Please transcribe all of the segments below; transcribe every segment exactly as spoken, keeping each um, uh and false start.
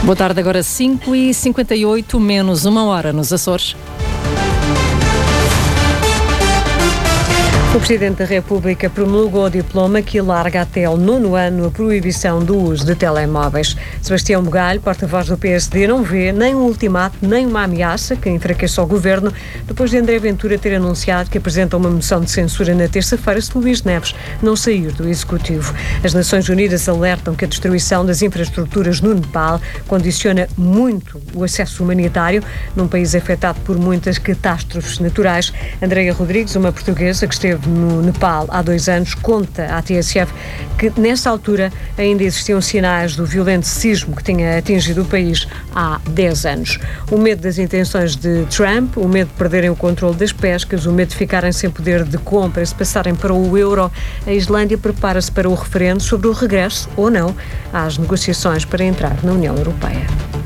Boa tarde, agora cinco e cinquenta e oito, menos uma hora nos Açores. O Presidente da República promulgou o diploma que alarga até ao nono ano a proibição do uso de telemóveis. Sebastião Bugalho, porta-voz do P S D, não vê nem um ultimato nem uma ameaça que enfraqueça o Governo, depois de André Ventura ter anunciado que apresenta uma moção de censura na terça-feira se Luís Neves não sair do Executivo. As Nações Unidas alertam que a destruição das infraestruturas no Nepal condiciona muito o acesso humanitário num país afetado por muitas catástrofes naturais. Andreia Rodrigues, uma portuguesa que esteve no Nepal há dois anos, conta à T S F que nessa altura ainda existiam sinais do violento sismo que tinha atingido o país há dez anos. O medo das intenções de Trump, o medo de perderem o controle das pescas, o medo de ficarem sem poder de compra e se passarem para o euro, a Islândia prepara-se para o referendo sobre o regresso ou não às negociações para entrar na União Europeia.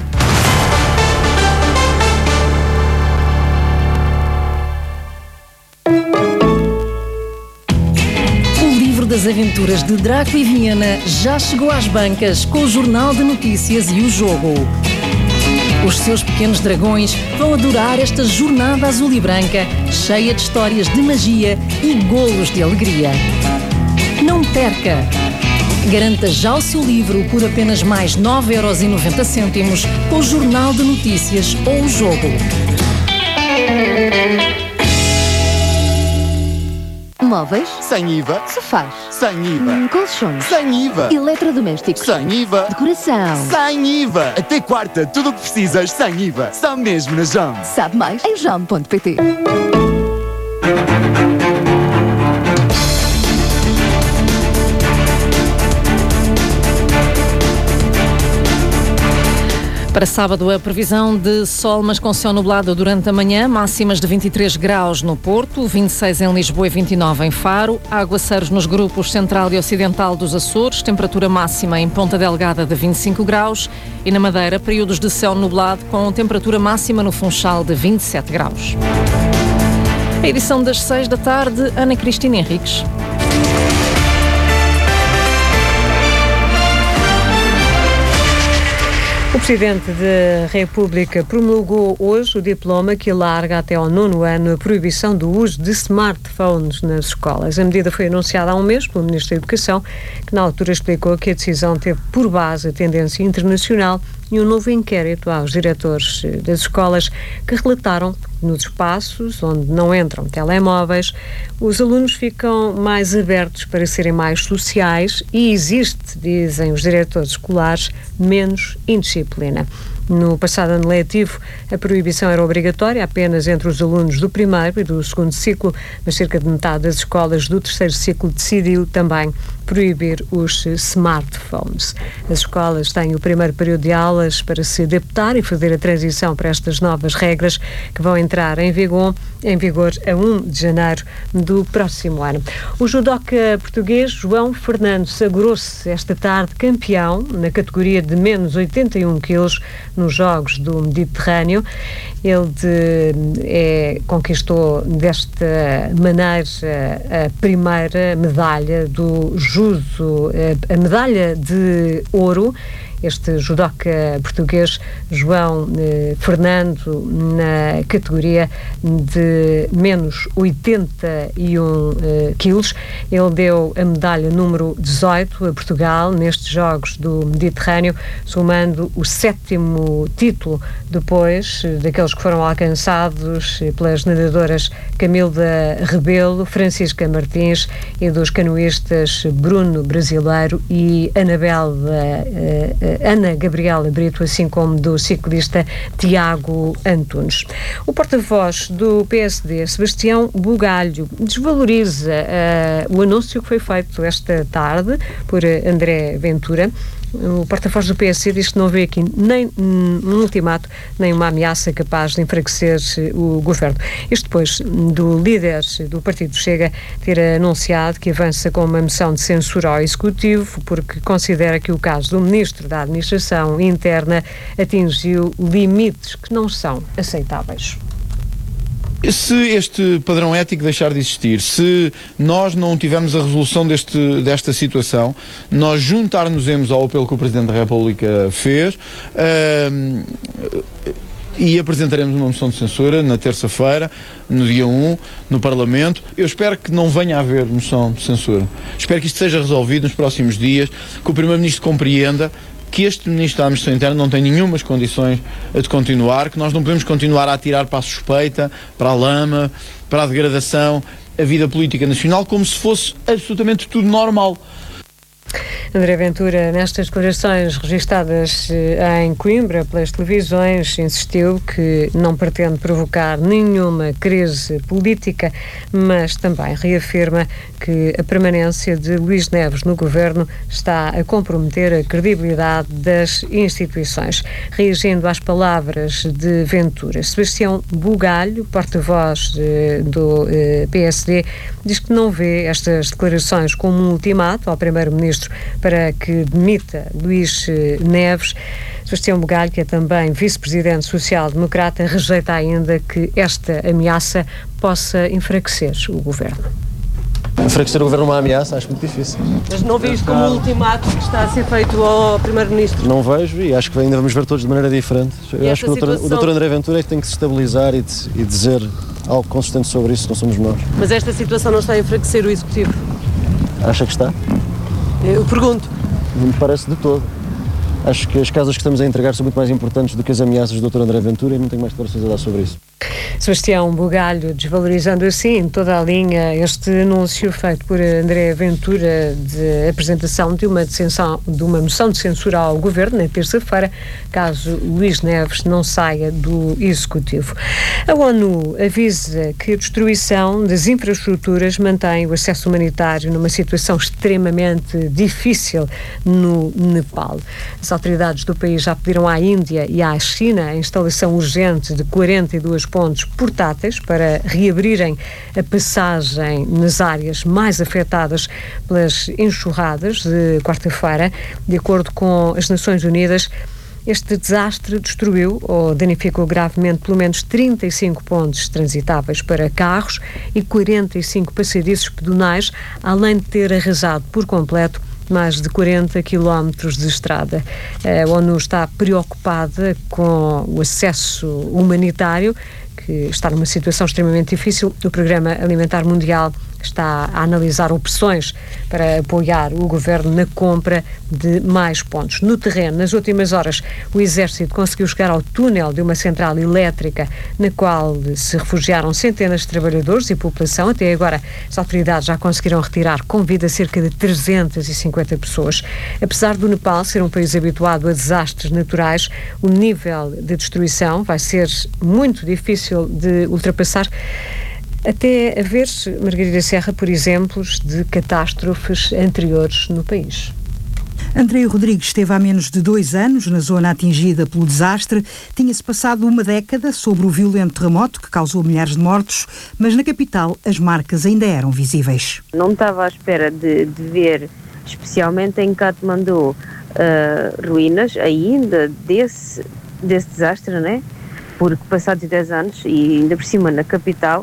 Das aventuras de Draco e Viena já chegou às bancas com o Jornal de Notícias e o Jogo. Os seus pequenos dragões vão adorar esta jornada azul e branca, cheia de histórias de magia e golos de alegria. Não perca! Garanta já o seu livro por apenas mais nove euros e noventa cêntimos com o Jornal de Notícias ou o Jogo. Móveis? Sem I V A. Sofás? Sem I V A. Hum, colchões? Sem I V A. Eletrodomésticos? Sem I V A. Decoração? Sem I V A. Até quarta, tudo o que precisas sem I V A. Só mesmo na Jam. Sabe mais em jam ponto pt. Para sábado, a previsão de sol, mas com céu nublado durante a manhã, máximas de vinte e três graus no Porto, vinte e seis em Lisboa e vinte e nove em Faro, aguaceiros nos grupos central e ocidental dos Açores, temperatura máxima em Ponta Delgada de vinte e cinco graus e na Madeira, períodos de céu nublado com temperatura máxima no Funchal de vinte e sete graus. A edição das seis da tarde, Ana Cristina Henriques. O Presidente da República promulgou hoje o diploma que alarga até ao nono ano a proibição do uso de smartphones nas escolas. A medida foi anunciada há um mês pelo Ministro da Educação, que na altura explicou que a decisão teve por base a tendência internacional e um novo inquérito aos diretores das escolas que relataram nos espaços onde não entram telemóveis, os alunos ficam mais abertos para serem mais sociais e existe, dizem os diretores escolares, menos indisciplina. No passado ano letivo, a proibição era obrigatória apenas entre os alunos do primeiro e do segundo ciclo, mas cerca de metade das escolas do terceiro ciclo decidiu também proibir os smartphones. As escolas têm o primeiro período de aulas para se adaptar e fazer a transição para estas novas regras que vão entrar em vigor, em vigor a um de janeiro do próximo ano. O judoca português João Fernando sagrou-se esta tarde campeão na categoria de menos oitenta e um quilos nos Jogos do Mediterrâneo. Ele de, é, conquistou desta maneira a primeira medalha do judo, a medalha de ouro. Este judoca português, João eh, Fernando, na categoria de menos oitenta e um eh, quilos. Ele deu a medalha número dezoito a Portugal nestes Jogos do Mediterrâneo, somando o sétimo título depois eh, daqueles que foram alcançados eh, pelas nadadoras Camila Rebelo, Francisca Martins e dos canoístas Bruno Brasileiro e Anabela eh, Ana Gabriela Brito, assim como do ciclista Tiago Antunes. O porta-voz do P S D, Sebastião Bugalho, desvaloriza uh, o anúncio que foi feito esta tarde por André Ventura. O porta-voz do P S D diz que não vê aqui nem um ultimato, nem uma ameaça capaz de enfraquecer o governo. Isto depois do líder do Partido Chega ter anunciado que avança com uma moção de censura ao Executivo porque considera que o caso do Ministro da Administração Interna atingiu limites que não são aceitáveis. Se este padrão ético deixar de existir, se nós não tivermos a resolução deste, desta situação, nós juntar-nos-emos ao apelo que o Presidente da República fez uh, e apresentaremos uma moção de censura na terça-feira, no dia um, no Parlamento. Eu espero que não venha a haver moção de censura. Espero que isto seja resolvido nos próximos dias, que o Primeiro-Ministro compreenda que este Ministro da Administração Interna não tem nenhumas condições de continuar, que nós não podemos continuar a atirar para a suspeita, para a lama, para a degradação, a vida política nacional, como se fosse absolutamente tudo normal. André Ventura, nestas declarações registadas em Coimbra pelas televisões, insistiu que não pretende provocar nenhuma crise política, mas também reafirma que a permanência de Luís Neves no governo está a comprometer a credibilidade das instituições. Reagindo às palavras de Ventura, Sebastião Bugalho, porta-voz do P S D, diz que não vê estas declarações como um ultimato ao primeiro-ministro para que demita Luís Neves. Sebastião Bugalho, que é também vice-presidente social-democrata, rejeita ainda que esta ameaça possa enfraquecer o governo. Enfraquecer o governo é uma ameaça, acho muito difícil. Mas não vê isto como um ultimato que está a ser feito ao primeiro-ministro? Não vejo e acho que ainda vamos ver todos de maneira diferente. Eu acho que o doutor, situação... o doutor André Ventura é que tem que se estabilizar e, de, e dizer algo consistente sobre isso, não somos nós. Mas esta situação não está a enfraquecer o Executivo? Acha que está? Eu pergunto. Não me parece de todo. Acho que as casas que estamos a entregar são muito mais importantes do que as ameaças do doutor André Ventura e não tenho mais declarações a dar sobre isso. Sebastião Bugalho, desvalorizando assim toda a linha este anúncio feito por André Ventura de apresentação de uma, decisão, de uma moção de censura ao Governo na terça-feira, caso Luís Neves não saia do Executivo. A ONU avisa que a destruição das infraestruturas mantém o acesso humanitário numa situação extremamente difícil no Nepal. As autoridades do país já pediram à Índia e à China a instalação urgente de quarenta e dois pontos portáteis para reabrirem a passagem nas áreas mais afetadas pelas enxurradas de quarta-feira. De acordo com as Nações Unidas, este desastre destruiu ou danificou gravemente pelo menos trinta e cinco pontos transitáveis para carros e quarenta e cinco passadiços pedonais, além de ter arrasado por completo mais de quarenta quilómetros de estrada. A ONU está preocupada com o acesso humanitário, que está numa situação extremamente difícil. O Programa Alimentar Mundial está a analisar opções para apoiar o governo na compra de mais pontos. No terreno, nas últimas horas, o Exército conseguiu chegar ao túnel de uma central elétrica na qual se refugiaram centenas de trabalhadores e população. Até agora, as autoridades já conseguiram retirar com vida cerca de trezentas e cinquenta pessoas. Apesar do Nepal ser um país habituado a desastres naturais, o nível de destruição vai ser muito difícil de ultrapassar, até haver, Margarida Serra, por exemplos de catástrofes anteriores no país. André Rodrigues esteve há menos de dois anos na zona atingida pelo desastre. Tinha-se passado uma década sobre o violento terremoto que causou milhares de mortos, mas na capital as marcas ainda eram visíveis. Não estava à espera de, de ver, especialmente em Katmandu, uh, ruínas ainda desse, desse desastre, né? Porque passados dez anos, e ainda por cima na capital,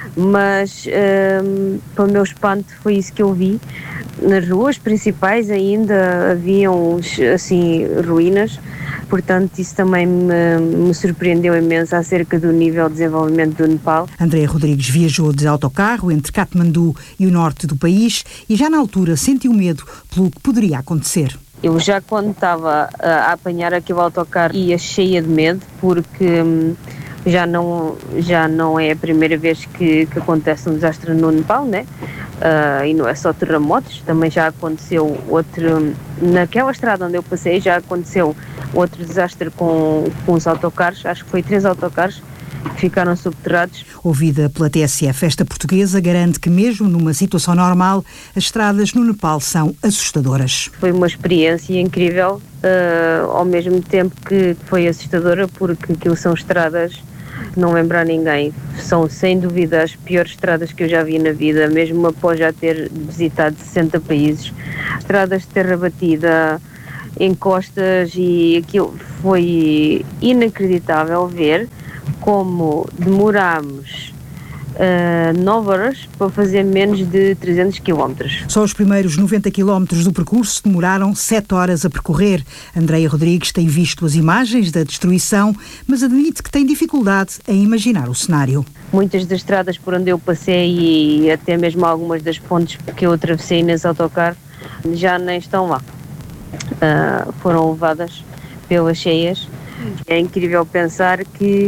mas um, para o meu espanto foi isso que eu vi. Nas ruas principais ainda haviam assim ruínas, portanto isso também me, me surpreendeu imenso acerca do nível de desenvolvimento do Nepal. André Rodrigues viajou de autocarro entre Katmandu e o norte do país e já na altura sentiu medo pelo que poderia acontecer. Eu já quando estava a apanhar aquele autocarro ia cheia de medo, porque hum, já não, já não é a primeira vez que, que acontece um desastre no Nepal, né? Uh, e não é só terremotos, também já aconteceu outro, naquela estrada onde eu passei, já aconteceu outro desastre com, com os autocarros, acho que foi três autocarros que ficaram subterrados. Ouvida pela T S F, esta portuguesa garante que mesmo numa situação normal, as estradas no Nepal são assustadoras. Foi uma experiência incrível, uh, ao mesmo tempo que foi assustadora, porque aquilo são estradas não lembra a ninguém. São sem dúvida as piores estradas que eu já vi na vida, mesmo após já ter visitado sessenta países. Estradas de terra batida, encostas, e aquilo foi inacreditável ver como demorámos uh, nove horas para fazer menos de trezentos quilómetros. Só os primeiros noventa quilómetros do percurso demoraram sete horas a percorrer. Andreia Rodrigues tem visto as imagens da destruição, mas admite que tem dificuldade em imaginar o cenário. Muitas das estradas por onde eu passei e até mesmo algumas das pontes que eu atravessei nesse autocarro já nem estão lá. Uh, foram levadas pelas cheias. É incrível pensar que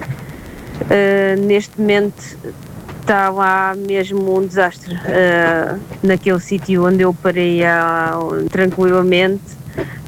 uh, neste momento está lá mesmo um desastre. Uh, naquele sítio onde eu parei uh, tranquilamente,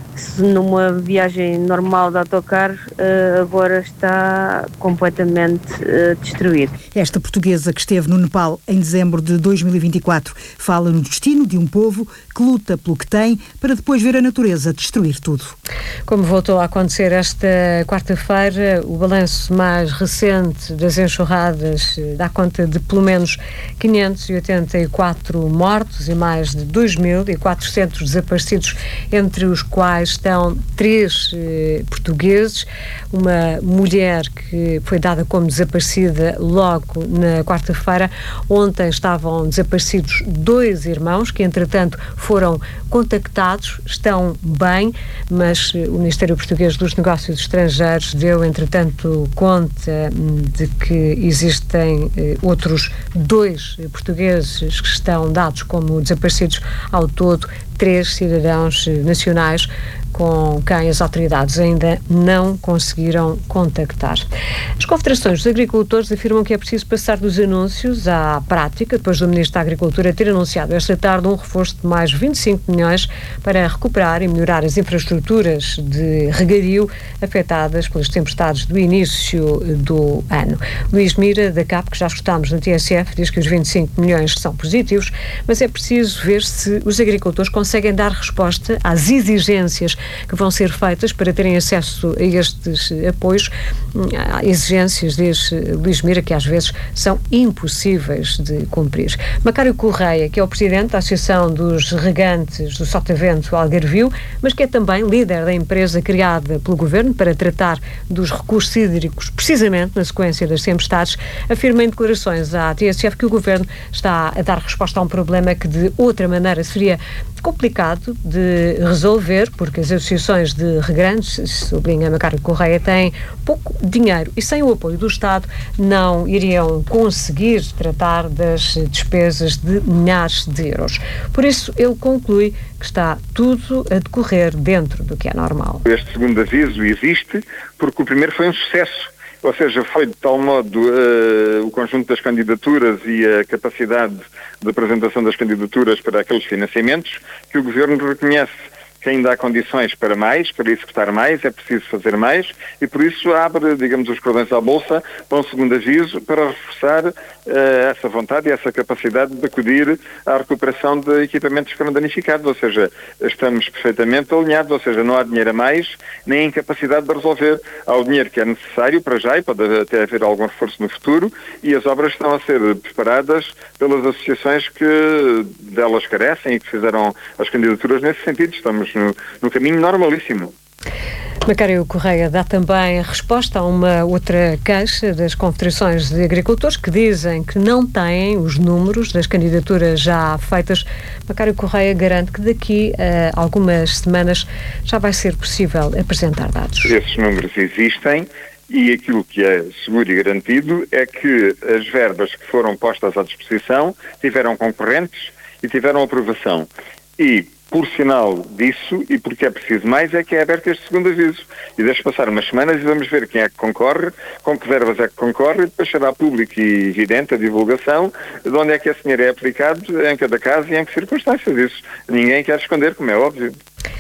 numa viagem normal de autocarro, agora está completamente destruído. Esta portuguesa que esteve no Nepal em dezembro de dois mil e vinte e quatro fala no destino de um povo que luta pelo que tem para depois ver a natureza destruir tudo. Como voltou a acontecer esta quarta-feira, o balanço mais recente das enxurradas dá conta de pelo menos quinhentos e oitenta e quatro mortos e mais de dois mil e quatrocentos desaparecidos, entre os quais estão três eh, portugueses, uma mulher que foi dada como desaparecida logo na quarta-feira. Ontem estavam desaparecidos dois irmãos que, entretanto, foram contactados, estão bem, mas o Ministério Português dos Negócios Estrangeiros deu, entretanto, conta de que existem eh, outros dois portugueses que estão dados como desaparecidos. Ao todo, três cidadãos nacionais com quem as autoridades ainda não conseguiram contactar. As confederações dos agricultores afirmam que é preciso passar dos anúncios à prática, depois do Ministro da Agricultura ter anunciado esta tarde um reforço de mais vinte e cinco milhões para recuperar e melhorar as infraestruturas de regadio afetadas pelas tempestades do início do ano. Luís Mira, da C A P, que já escutámos na T S F, diz que os vinte e cinco milhões são positivos, mas é preciso ver se os agricultores conseguem dar resposta às exigências que vão ser feitas para terem acesso a estes apoios, há exigências, diz Luís Mira, que às vezes são impossíveis de cumprir. Macário Correia, que é o presidente da Associação dos Regantes do Sotavento Algarvio, mas que é também líder da empresa criada pelo Governo para tratar dos recursos hídricos, precisamente na sequência das tempestades, afirma em declarações à T S F que o Governo está a dar resposta a um problema que de outra maneira seria complicado de resolver, porque as associações de regantes, sublinha Macário Correia, têm pouco dinheiro e sem o apoio do Estado não iriam conseguir tratar das despesas de milhares de euros. Por isso, ele conclui que está tudo a decorrer dentro do que é normal. Este segundo aviso existe porque o primeiro foi um sucesso. Ou seja, foi de tal modo uh, o conjunto das candidaturas e a capacidade de apresentação das candidaturas para aqueles financiamentos que o Governo reconhece que ainda há condições para mais, para executar mais, é preciso fazer mais e por isso abre, digamos, os cordões à bolsa para um segundo aviso para reforçar uh, essa vontade e essa capacidade de acudir à recuperação de equipamentos que foram danificados, ou seja, estamos perfeitamente alinhados, ou seja, não há dinheiro a mais, nem incapacidade de resolver. Há o dinheiro que é necessário para já e pode até haver algum reforço no futuro e as obras estão a ser preparadas pelas associações que delas carecem e que fizeram as candidaturas nesse sentido. Estamos No, no caminho normalíssimo. Macário Correia dá também resposta a uma outra queixa das confederações de agricultores que dizem que não têm os números das candidaturas já feitas. Macário Correia garante que daqui a algumas semanas já vai ser possível apresentar dados. Esses números existem e aquilo que é seguro e garantido é que as verbas que foram postas à disposição tiveram concorrentes e tiveram aprovação. E por sinal disso, e porque é preciso mais, é que é aberto este segundo aviso. E deixe passar umas semanas e vamos ver quem é que concorre, com que verbas é que concorre, e depois será público e evidente a divulgação de onde é que esse dinheiro é aplicado, em cada caso e em que circunstâncias. Isso ninguém quer esconder, como é óbvio.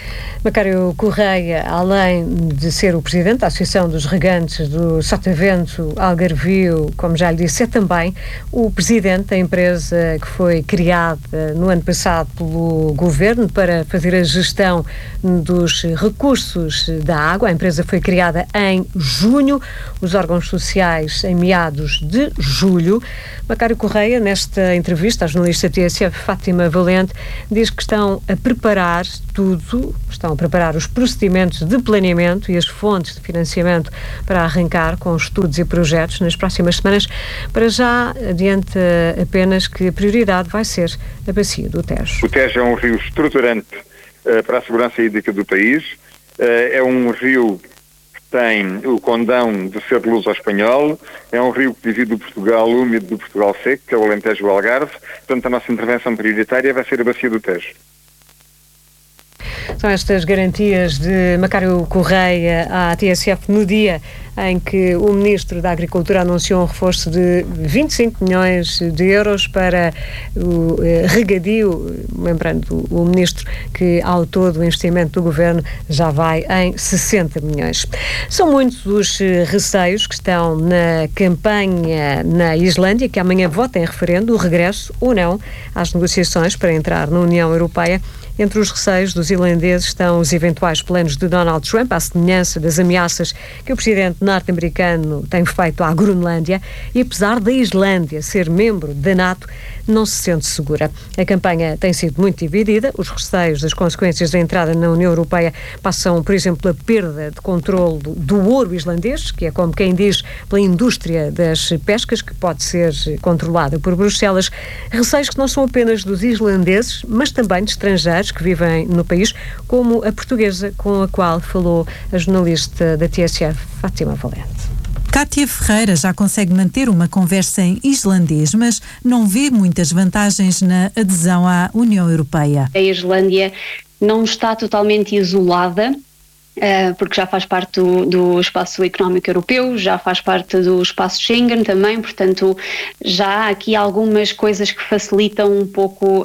Macário Correia, além de ser o presidente da Associação dos Regantes do Sotavento Algarvio, como já lhe disse, é também o presidente da empresa que foi criada no ano passado pelo Governo para fazer a gestão dos recursos da água. A empresa foi criada em junho, os órgãos sociais em meados de julho. Macário Correia, nesta entrevista à jornalista T S F Fátima Valente, diz que estão a preparar tudo isso, estão a preparar os procedimentos de planeamento e as fontes de financiamento para arrancar com estudos e projetos nas próximas semanas. Para já, adianta apenas que a prioridade vai ser a bacia do Tejo. O Tejo é um rio estruturante uh, para a segurança hídrica do país. Uh, é um rio que tem o condão de ser de luz ao espanhol, é um rio que divide o Portugal úmido do Portugal seco, que é o Alentejo e o Algarve. Portanto, a nossa intervenção prioritária vai ser a bacia do Tejo. São estas garantias de Macário Correia à T S F no dia em que o Ministro da Agricultura anunciou um reforço de vinte e cinco milhões de euros para o eh, regadio, lembrando o Ministro que ao todo o investimento do Governo já vai em sessenta milhões. São muitos os receios que estão na campanha na Islândia, que amanhã vota em referendo o regresso ou não às negociações para entrar na União Europeia. Entre os receios dos irlandeses estão os eventuais planos de Donald Trump, à semelhança das ameaças que o presidente norte-americano tem feito à Groenlândia, e apesar da Islândia ser membro da NATO, não se sente segura. A campanha tem sido muito dividida. Os receios das consequências da entrada na União Europeia passam, por exemplo, pela perda de controle do, do ouro islandês, que é como quem diz, pela indústria das pescas, que pode ser controlada por Bruxelas. Receios que não são apenas dos islandeses, mas também de estrangeiros que vivem no país, como a portuguesa com a qual falou a jornalista da T S F, Fátima Valente. Cátia Ferreira já consegue manter uma conversa em islandês, mas não vê muitas vantagens na adesão à União Europeia. A Islândia não está totalmente isolada, porque já faz parte do, do espaço económico europeu, já faz parte do espaço Schengen também, portanto já há aqui algumas coisas que facilitam um pouco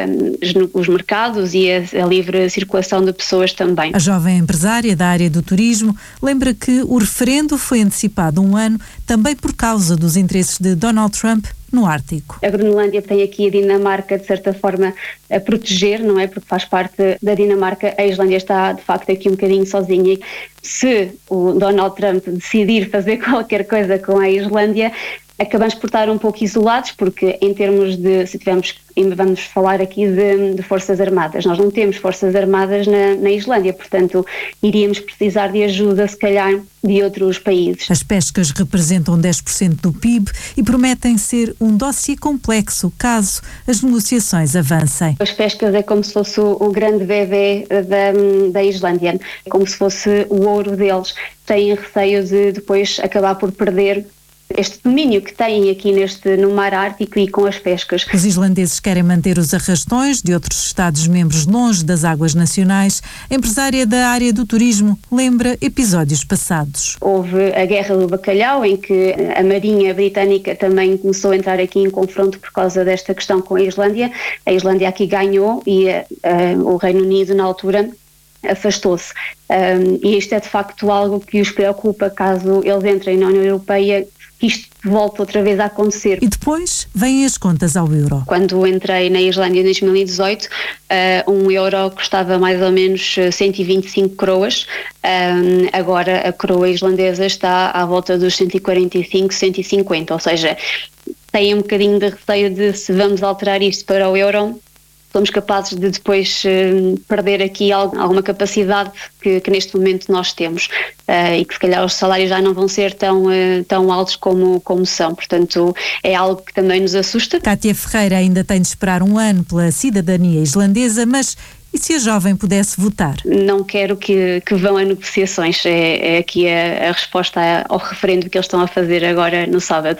uh, os mercados e a, a livre circulação de pessoas também. A jovem empresária da área do turismo lembra que o referendo foi antecipado um ano também por causa dos interesses de Donald Trump no Ártico. A Groenlândia tem aqui a Dinamarca, de certa forma, a proteger, não é? Porque faz parte da Dinamarca. A Islândia está, de facto, aqui um bocadinho sozinha. Se o Donald Trump decidir fazer qualquer coisa com a Islândia, acabamos por estar um pouco isolados, porque em termos de, se tivermos, vamos falar aqui de, de forças armadas, nós não temos forças armadas na, na Islândia, portanto iríamos precisar de ajuda, se calhar, de outros países. As pescas representam dez por cento do P I B e prometem ser um dossiê complexo caso as negociações avancem. As pescas é como se fosse o, o grande bebê da, da Islândia, é como se fosse o ouro deles. Têm receio de depois acabar por perder este domínio que têm aqui neste, no mar Ártico e com as pescas. Os islandeses querem manter os arrastões de outros Estados-membros longe das águas nacionais. A empresária da área do turismo lembra episódios passados. Houve a Guerra do Bacalhau, em que a Marinha Britânica também começou a entrar aqui em confronto por causa desta questão com a Islândia. A Islândia aqui ganhou e a, a, o Reino Unido, na altura, afastou-se. Um, e isto é de facto algo que os preocupa caso eles entrem na União Europeia, que isto volte outra vez a acontecer. E depois vêm as contas ao euro. Quando entrei na Islândia em dois mil e dezoito, uh, um euro custava mais ou menos cento e vinte e cinco coroas. Um, agora a coroa islandesa está à volta dos cento e quarenta e cinco, cento e cinquenta, ou seja, tem um bocadinho de receio de, se vamos alterar isto para o euro, somos capazes de depois uh, perder aqui algo, alguma capacidade que, que neste momento nós temos uh, e que se calhar os salários já não vão ser tão, uh, tão altos como, como são, portanto é algo que também nos assusta. Cátia Ferreira ainda tem de esperar um ano pela cidadania islandesa, mas e se a jovem pudesse votar? Não quero que, que vão a negociações, é, é aqui a, a resposta ao referendo que eles estão a fazer agora no sábado.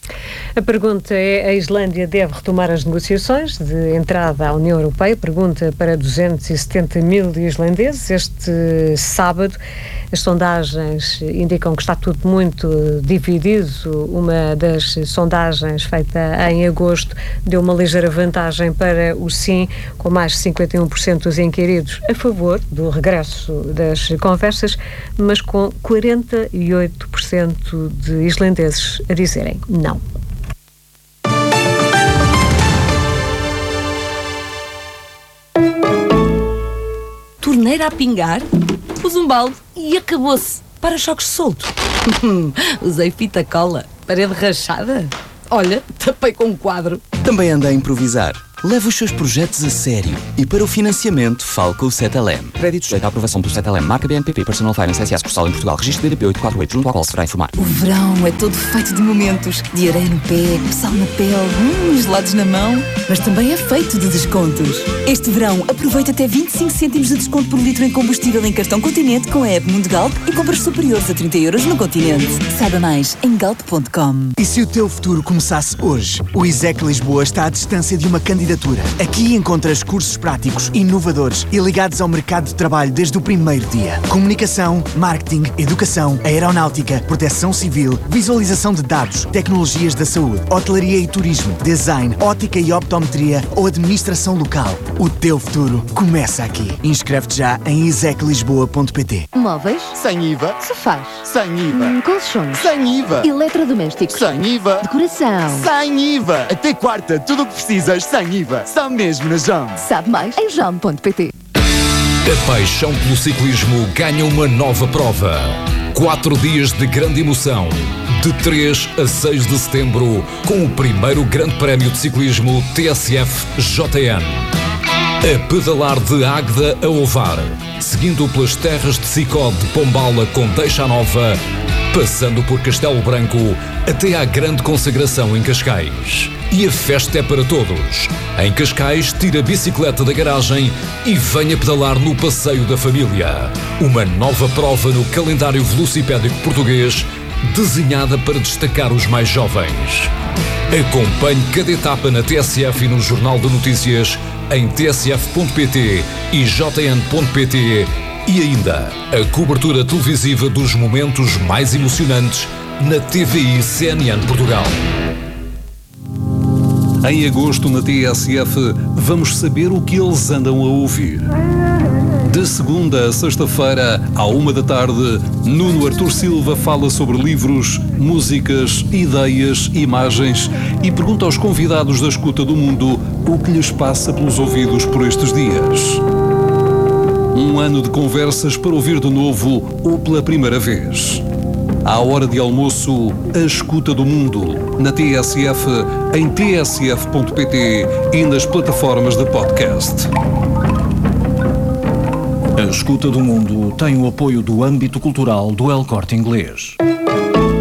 A pergunta é: a Islândia deve retomar as negociações de entrada à União Europeia? Pergunta para duzentos e setenta mil islandeses este sábado. As sondagens indicam que está tudo muito dividido. Uma das sondagens feita em agosto deu uma ligeira vantagem para o sim, com mais de cinquenta e um por cento dos inquiridos a favor do regresso das conversas, mas com quarenta e oito por cento de islandeses a dizerem não. Torneira a pingar, pus um balde e acabou-se. Para-choques solto. Usei fita cola, parede rachada. Olha, tapei com um quadro. Também anda a improvisar. leve os seus projetos a sério. E para o financiamento, fale com o Cetelem. Crédito sujeito à aprovação do Cetelem. Marca B N P P Personal Finance S A Sucursal em Portugal. Registro B D P oito quatro oito, junto ao qual se irá informar. O verão é todo feito de momentos. De areia no pé, sal na pele, hum, gelados na mão. Mas também é feito de descontos. Este verão, aproveita até vinte e cinco cêntimos de desconto por litro em combustível em cartão Continente com a app Mundo Galp e compras superiores a trinta euros no Continente. Saiba mais em galp ponto com. E se o teu futuro começasse hoje? O ISEC Lisboa está à distância de uma candidatura. Aqui encontras cursos práticos, inovadores e ligados ao mercado de trabalho desde o primeiro dia. Comunicação, marketing, educação, aeronáutica, proteção civil, visualização de dados, tecnologias da saúde, hotelaria e turismo, design, ótica e optometria ou administração local. O teu futuro começa aqui. Inscreve-te já em isec lisboa ponto pt. Móveis? Sem I V A. Sofás? Sem I V A. Hum, colchões? Sem I V A. Eletrodomésticos? Sem I V A. Decoração? Sem I V A. Até quarta, tudo o que precisas sem I V A. Só mesmo na Jam. Sabe mais em jam ponto pt. A paixão pelo ciclismo ganha uma nova prova. Quatro dias de grande emoção, de três a seis de setembro, com o primeiro Grande Prémio de Ciclismo T S F J N. A pedalar de Águeda a Ovar, seguindo pelas terras de Sicó de Pombala com Deixa Nova, passando por Castelo Branco até à grande consagração em Cascais. E a festa é para todos. Em Cascais, tira a bicicleta da garagem e venha pedalar no Passeio da Família. Uma nova prova no calendário velocipédico português, desenhada para destacar os mais jovens. Acompanhe cada etapa na T S F e no Jornal de Notícias em t s f ponto p t e j n ponto p t e ainda a cobertura televisiva dos momentos mais emocionantes na T V I C N N Portugal. Em agosto, na T S F, vamos saber o que eles andam a ouvir. De segunda a sexta-feira, à uma da tarde, Nuno Artur Silva fala sobre livros, músicas, ideias, imagens e pergunta aos convidados da Escuta do Mundo o que lhes passa pelos ouvidos por estes dias. Um ano de conversas para ouvir de novo ou pela primeira vez. À hora de almoço, a Escuta do Mundo, na T S F, em t s f ponto p t e nas plataformas de podcast. A Escuta do Mundo tem o apoio do âmbito cultural do El Corte Inglês.